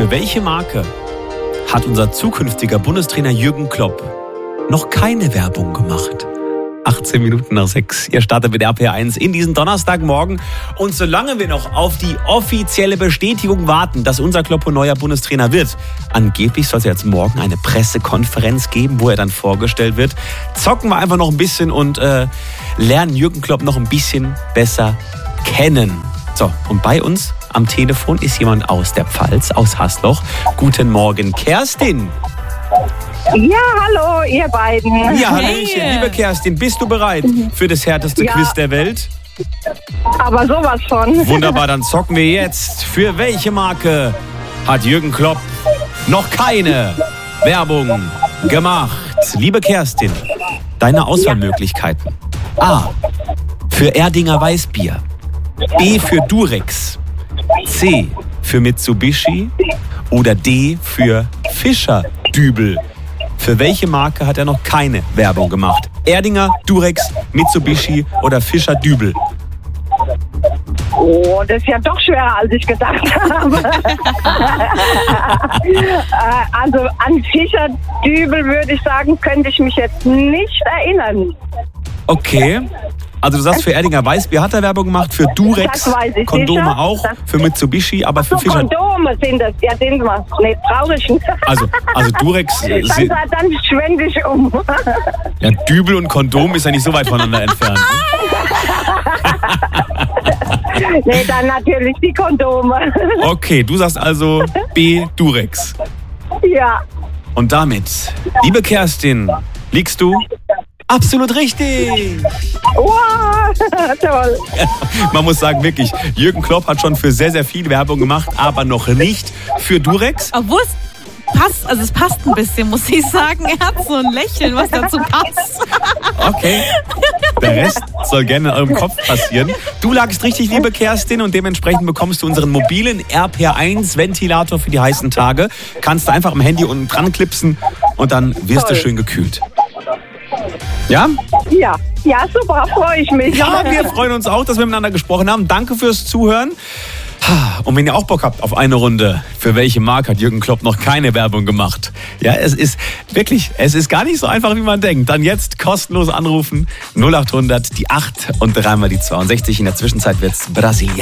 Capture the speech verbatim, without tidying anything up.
Für welche Marke hat unser zukünftiger Bundestrainer Jürgen Klopp noch keine Werbung gemacht? achtzehn Minuten nach sechs. Ihr startet mit R P R eins in diesen Donnerstagmorgen. Und solange wir noch auf die offizielle Bestätigung warten, dass unser Kloppo neuer Bundestrainer wird, angeblich soll es jetzt morgen eine Pressekonferenz geben, wo er dann vorgestellt wird, zocken wir einfach noch ein bisschen und äh, lernen Jürgen Klopp noch ein bisschen besser kennen. So, und bei uns am Telefon ist jemand aus der Pfalz, aus Hasloch. Guten Morgen, Kerstin. Ja, hallo, ihr beiden. Ja, Hallöchen. Hey. Liebe Kerstin, bist du bereit für das härteste ja. Quiz der Welt? Aber sowas von. Wunderbar, dann zocken wir jetzt. Für welche Marke hat Jürgen Klopp noch keine Werbung gemacht? Liebe Kerstin, deine Auswahlmöglichkeiten. A. Für Erdinger Weißbier. B. Für Durex. C. Für Mitsubishi. Oder D. Für Fischer Dübel. Für welche Marke hat er noch keine Werbung gemacht? Erdinger, Durex, Mitsubishi oder Fischer Dübel? Oh, das ist ja doch schwerer, als ich gedacht habe. Also an Fischer Dübel würde ich sagen, könnte ich mich jetzt nicht erinnern. Okay. Also du sagst, für Erdinger Weißbier hat er Werbung gemacht, für Durex, Kondome sicher. Auch, für Mitsubishi, aber für so, Fischer... Kondome sind das, ja, sind wir. Nee, traurig. Also, also Durex... Dann, dann schwende ich um. Ja, Dübel und Kondom ist ja nicht so weit voneinander entfernt. Ne? Nee, dann natürlich die Kondome. Okay, du sagst also B, Durex. Ja. Und damit, liebe Kerstin, liegst du... Absolut richtig! Wow, toll! Man muss sagen, wirklich, Jürgen Klopp hat schon für sehr, sehr viel Werbung gemacht, aber noch nicht für Durex. Obwohl es passt, also es passt ein bisschen, muss ich sagen. Er hat so ein Lächeln, was dazu passt. Okay, der Rest soll gerne in eurem Kopf passieren. Du lagst richtig, liebe Kerstin, und dementsprechend bekommst du unseren mobilen R P R eins Ventilator für die heißen Tage. Kannst du einfach am Handy unten dran klipsen und dann wirst toll. Du schön gekühlt. Ja? Ja, ja, super, freue ich mich. Ja, wir freuen uns auch, dass wir miteinander gesprochen haben. Danke fürs Zuhören. Und wenn ihr auch Bock habt auf eine Runde, für welche Marke hat Jürgen Klopp noch keine Werbung gemacht? Ja, es ist wirklich, es ist gar nicht so einfach, wie man denkt. Dann jetzt kostenlos anrufen, null acht hundert, die acht und dreimal die zweiundsechzig. In der Zwischenzeit wird's Brasilianer.